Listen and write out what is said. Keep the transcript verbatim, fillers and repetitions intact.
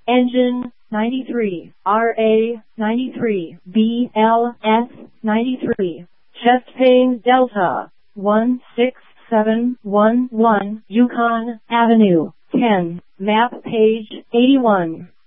Engine ninety-three, R A ninety-three, B L S ninety-three, chest pain Delta one six seven one one, Yukon Avenue ten, map page eighty-one.